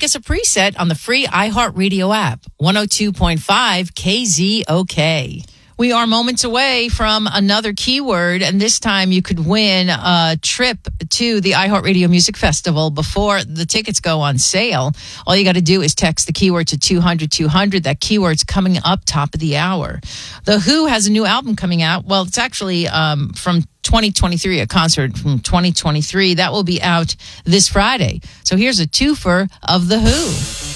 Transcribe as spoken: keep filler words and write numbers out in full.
make us a preset on the free iHeartRadio app. one oh two point five K Z O K. We are moments away from another keyword, and this time you could win a trip to the iHeartRadio Music Festival before the tickets go on sale. All you got to do is text the keyword to two hundred two hundred. That keyword's coming up top of the hour. The Who has a new album coming out. Well, it's actually um, from twenty twenty-three, a concert from twenty twenty-three. That will be out this Friday. So here's a twofer of The Who.